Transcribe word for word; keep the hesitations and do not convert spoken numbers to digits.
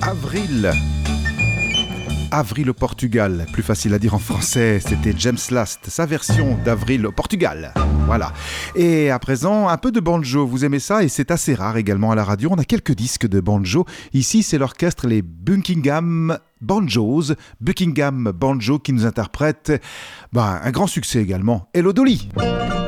Avril. Avril au Portugal, plus facile à dire en français, c'était James Last, sa version d'Avril au Portugal. Voilà. Et à présent, un peu de banjo, vous aimez ça? Et c'est assez rare également à la radio, on a quelques disques de banjo. Ici, c'est l'orchestre, les Buckingham Banjos, Buckingham Banjo qui nous interprète bah, un grand succès également, Hello Dolly.